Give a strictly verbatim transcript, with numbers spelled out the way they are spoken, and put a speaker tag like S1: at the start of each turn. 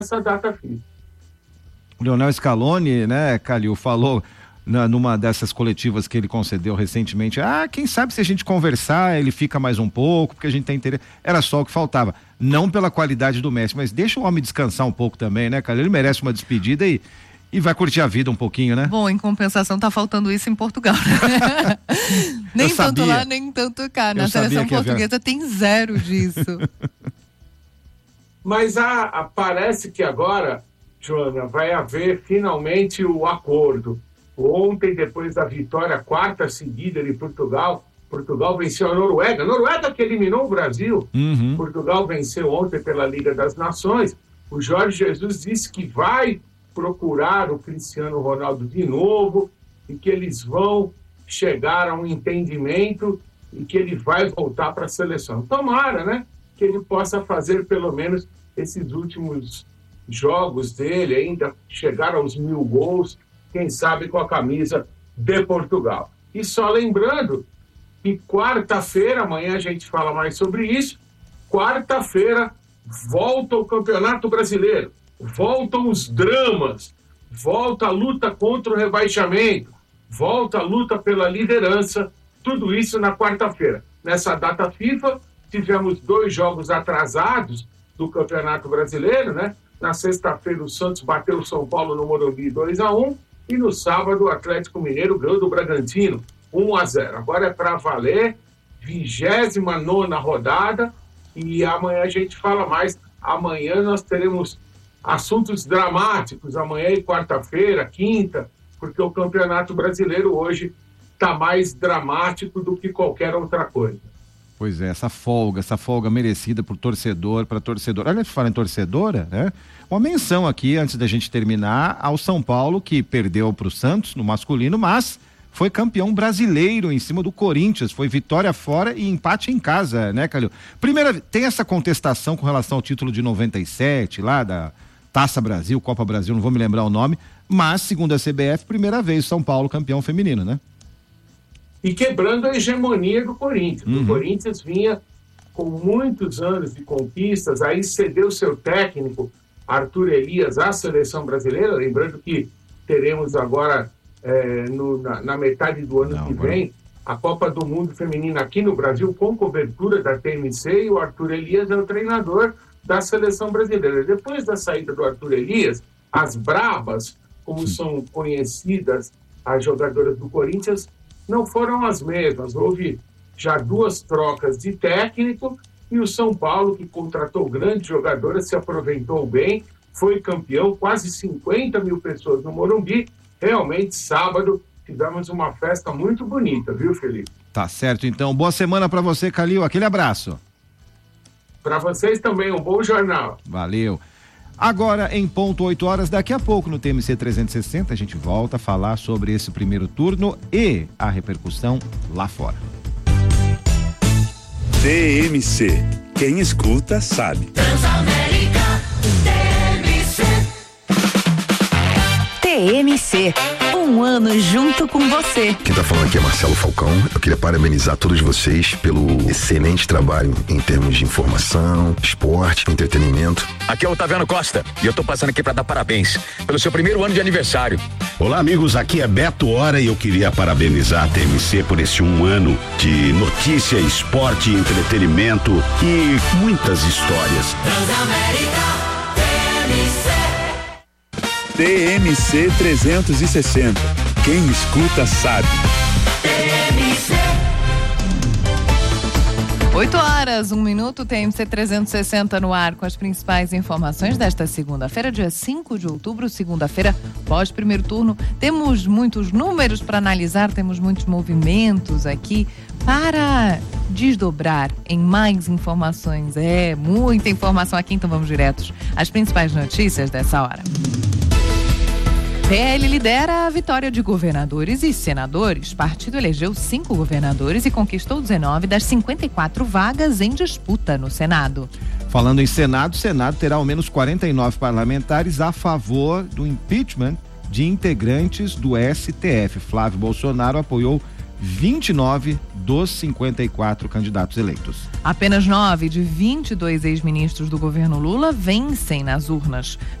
S1: essa data FIFA.
S2: O Lionel Scaloni, né, Calil, falou na, numa dessas coletivas que ele concedeu recentemente, ah, quem sabe se a gente conversar, ele fica mais um pouco, porque a gente tem interesse. Era só o que faltava. Não pela qualidade do Messi, mas deixa o homem descansar um pouco também, né, Calil? Ele merece uma despedida e, e vai curtir a vida um pouquinho, né?
S3: Bom, em compensação tá faltando isso em Portugal, né? Nem
S2: Eu
S3: tanto
S2: sabia.
S3: lá, nem tanto cá. Na
S2: Eu sabia
S3: seleção
S2: que havia-
S3: portuguesa tem zero disso.
S1: Mas a, a- parece que agora, Joana, vai haver finalmente o acordo. Ontem, depois da vitória quarta seguida de Portugal, Portugal venceu a Noruega. Noruega que eliminou o Brasil.
S2: Uhum.
S1: Portugal venceu ontem pela Liga das Nações. O Jorge Jesus disse que vai procurar o Cristiano Ronaldo de novo e que eles vão chegar a um entendimento e que ele vai voltar para a seleção. Tomara, né? Que ele possa fazer pelo menos esses últimos jogos dele, ainda chegar aos mil gols, quem sabe com a camisa de Portugal. E só lembrando que quarta-feira, amanhã a gente fala mais sobre isso, quarta-feira volta o Campeonato Brasileiro, voltam os dramas, volta a luta contra o rebaixamento, volta a luta pela liderança, tudo isso na quarta-feira. Nessa data FIFA, tivemos dois jogos atrasados do Campeonato Brasileiro, né? Na sexta-feira, o Santos bateu o São Paulo no Morumbi dois a um e no sábado, o Atlético Mineiro ganhou do Bragantino um a zero. Agora é para valer, vigésima nona rodada, e amanhã a gente fala mais. Amanhã nós teremos assuntos dramáticos, amanhã e quarta-feira, quinta, porque o Campeonato Brasileiro hoje está mais dramático do que qualquer outra coisa.
S2: Pois é, essa folga, essa folga merecida por torcedor, para torcedor. Olha, fala em torcedora, né? Uma menção aqui, antes da gente terminar, ao São Paulo, que perdeu para o Santos no masculino, mas foi campeão brasileiro em cima do Corinthians. Foi vitória fora e empate em casa, né, Calil? Primeira, tem essa contestação com relação ao título de noventa e sete, lá da Taça Brasil, Copa Brasil, não vou me lembrar o nome, mas, segundo a C B F, primeira vez São Paulo campeão feminino, né?
S1: E quebrando a hegemonia do Corinthians.
S2: Uhum.
S1: O Corinthians vinha com muitos anos de conquistas, aí cedeu seu técnico, Arthur Elias, à seleção brasileira, lembrando que teremos agora, é, no, na, na metade do ano
S2: Não,
S1: que
S2: agora...
S1: vem, a Copa do Mundo Feminina aqui no Brasil, com cobertura da T M C, e o Arthur Elias é o treinador da seleção brasileira. Depois da saída do Arthur Elias, as brabas, como são conhecidas as jogadoras do Corinthians, não foram as mesmas. Houve já duas trocas de técnico e o São Paulo, que contratou grandes jogadoras, se aproveitou bem, foi campeão, quase cinquenta mil pessoas no Morumbi. Realmente, sábado, tivemos uma festa muito bonita, viu, Felipe?
S2: Tá certo, então. Boa semana para você, Calil. Aquele abraço.
S1: Para vocês também, um bom jornal.
S2: Valeu. Agora, em ponto oito horas, daqui a pouco no T M C trezentos e sessenta, a gente volta a falar sobre esse primeiro turno e a repercussão lá fora.
S4: T M C. Quem escuta sabe.
S5: Transamérica, T M C. T M C. Um ano junto com você.
S6: Quem tá falando aqui é Marcelo Falcão. Eu queria parabenizar todos vocês pelo excelente trabalho em termos de informação, esporte, entretenimento.
S7: Aqui é o Otaviano Costa e eu tô passando aqui para dar parabéns pelo seu primeiro ano de aniversário.
S8: Olá, amigos, aqui é Beto Hora e eu queria parabenizar a T M C por esse um ano de notícia, esporte, entretenimento e muitas histórias.
S5: Transamérica, T M C.
S4: T M C trezentos e sessenta. Quem escuta sabe.
S5: T M C.
S3: oito horas, um minuto, T M C trezentos e sessenta no ar com as principais informações desta segunda-feira, dia cinco de outubro, segunda-feira, pós primeiro turno. Temos muitos números para analisar, temos muitos movimentos aqui para desdobrar em mais informações. É, muita informação aqui, então vamos diretos às principais notícias dessa hora. P L lidera a vitória de governadores e senadores. Partido elegeu cinco governadores e conquistou dezenove das cinquenta e quatro vagas em disputa no Senado.
S2: Falando em Senado, o Senado terá ao menos quarenta e nove parlamentares a favor do impeachment de integrantes do S T F. Flávio Bolsonaro apoiou vinte e nove dos cinquenta e quatro candidatos eleitos.
S3: Apenas nove de vinte e dois ex-ministros do governo Lula vencem nas urnas.